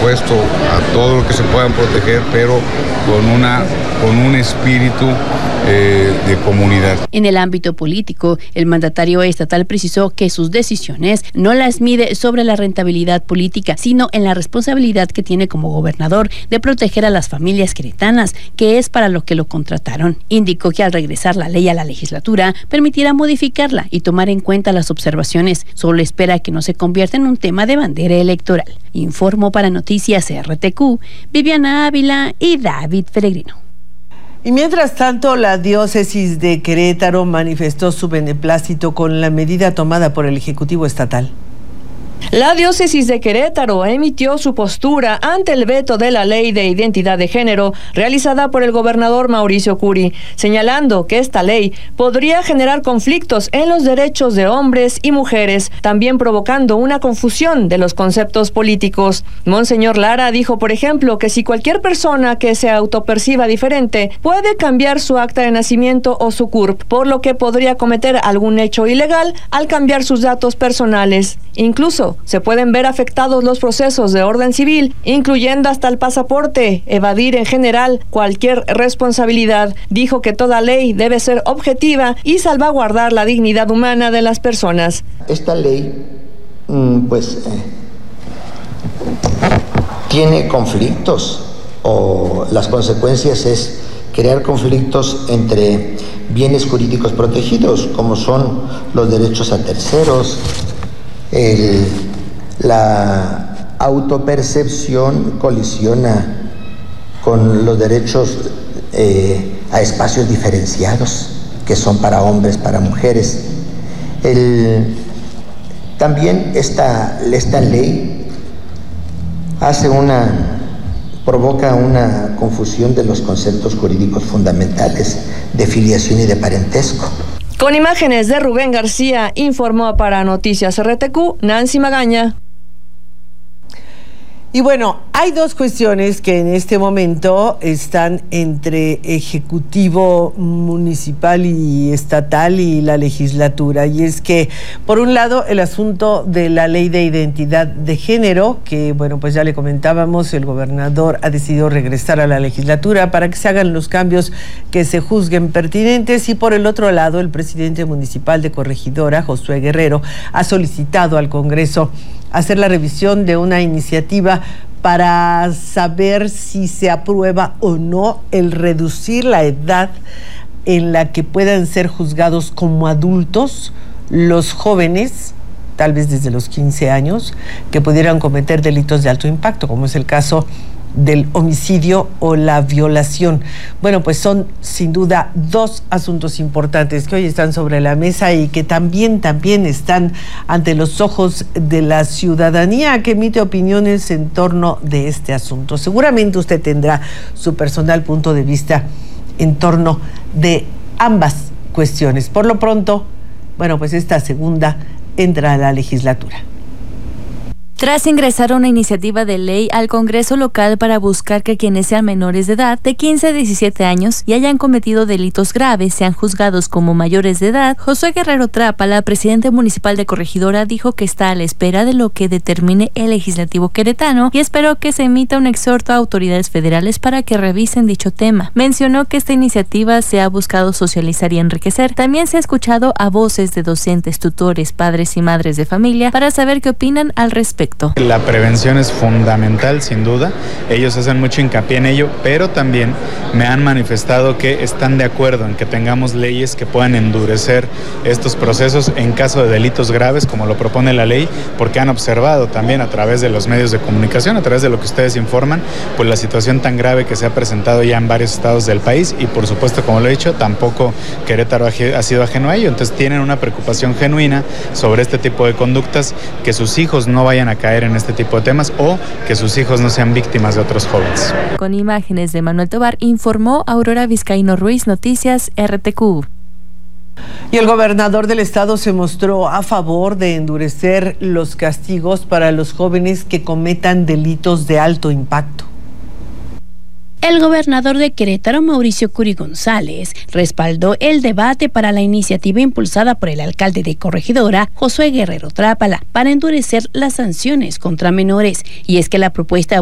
supuesto, a todo lo que se puedan proteger, pero con un espíritu de comunidad. En el ámbito político, el mandatario estatal precisó que sus decisiones no las mide sobre la rentabilidad política, sino en la responsabilidad que tiene como gobernador de proteger a las familias queretanas, que es para lo que lo contrataron. Indicó que al regresar la ley a la legislatura, permitirá modificarla y tomar en cuenta las observaciones. Solo espera que no se convierta en un tema de bandera electoral. Informó para Noticias RTQ, Viviana Ávila y David Peregrino. Y mientras tanto, la diócesis de Querétaro manifestó su beneplácito con la medida tomada por el Ejecutivo Estatal. La diócesis de Querétaro emitió su postura ante el veto de la ley de identidad de género realizada por el gobernador Mauricio Curi, señalando que esta ley podría generar conflictos en los derechos de hombres y mujeres, también provocando una confusión de los conceptos políticos. Monseñor Lara dijo, por ejemplo, que si cualquier persona que se autoperciba diferente puede cambiar su acta de nacimiento o su CURP, por lo que podría cometer algún hecho ilegal al cambiar sus datos personales. Incluso se pueden ver afectados los procesos de orden civil, incluyendo hasta el pasaporte, evadir en general cualquier responsabilidad. Dijo que toda ley debe ser objetiva y salvaguardar la dignidad humana de las personas. Esta ley, tiene conflictos, o las consecuencias es crear conflictos entre bienes jurídicos protegidos, como son los derechos a terceros, la autopercepción colisiona con los derechos a espacios diferenciados, que son para hombres, para mujeres. También esta ley provoca una confusión de los conceptos jurídicos fundamentales de filiación y de parentesco. Con imágenes de Rubén García, informó para Noticias RTQ, Nancy Magaña. Y bueno, hay dos cuestiones que en este momento están entre Ejecutivo Municipal y Estatal y la legislatura. Y es que, por un lado, el asunto de la ley de identidad de género, que, bueno, pues ya le comentábamos, el gobernador ha decidido regresar a la legislatura para que se hagan los cambios que se juzguen pertinentes. Y por el otro lado, el presidente municipal de Corregidora, Josué Guerrero, ha solicitado al Congreso hacer la revisión de una iniciativa para saber si se aprueba o no el reducir la edad en la que puedan ser juzgados como adultos los jóvenes, tal vez desde los 15 años, que pudieran cometer delitos de alto impacto, como es el caso del homicidio o la violación. Bueno, pues son sin duda dos asuntos importantes que hoy están sobre la mesa y que también están ante los ojos de la ciudadanía que emite opiniones en torno de este asunto. Seguramente usted tendrá su personal punto de vista en torno de ambas cuestiones. Por lo pronto, bueno, pues esta segunda entra a la legislatura. Tras ingresar una iniciativa de ley al Congreso local para buscar que quienes sean menores de edad, de 15 a 17 años, y hayan cometido delitos graves, sean juzgados como mayores de edad, Josué Guerrero Trápala, presidente municipal de Corregidora, dijo que está a la espera de lo que determine el legislativo queretano y esperó que se emita un exhorto a autoridades federales para que revisen dicho tema. Mencionó que esta iniciativa se ha buscado socializar y enriquecer. También se ha escuchado a voces de docentes, tutores, padres y madres de familia para saber qué opinan al respecto. La prevención es fundamental, sin duda. Ellos hacen mucho hincapié en ello, pero también me han manifestado que están de acuerdo en que tengamos leyes que puedan endurecer estos procesos en caso de delitos graves, como lo propone la ley, porque han observado también a través de los medios de comunicación, a través de lo que ustedes informan, pues la situación tan grave que se ha presentado ya en varios estados del país y, por supuesto, como lo he dicho, tampoco Querétaro ha sido ajeno a ello. Entonces tienen una preocupación genuina sobre este tipo de conductas, que sus hijos no vayan a caer en este tipo de temas o que sus hijos no sean víctimas de otros jóvenes. Con imágenes de Manuel Tobar, informó Aurora Vizcaíno Ruiz, Noticias RTQ. Y el gobernador del estado se mostró a favor de endurecer los castigos para los jóvenes que cometan delitos de alto impacto. El gobernador de Querétaro, Mauricio Curi González, respaldó el debate para la iniciativa impulsada por el alcalde de Corregidora, Josué Guerrero Trápala, para endurecer las sanciones contra menores. Y es que la propuesta